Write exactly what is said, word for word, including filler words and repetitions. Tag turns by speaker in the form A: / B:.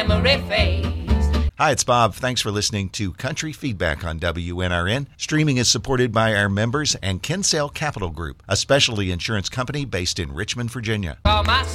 A: Hi, it's Bob. Thanks for listening to Country Feedback on W N R N. Streaming is supported by our members and Kinsale Capital Group, a specialty insurance company based in Richmond, Virginia.